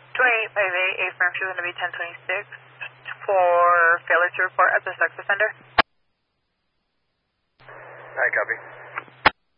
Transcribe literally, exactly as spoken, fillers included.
twenty-eight five eight, affirmative, going to be ten twenty-six for failure to report as a sex offender. Hi, copy.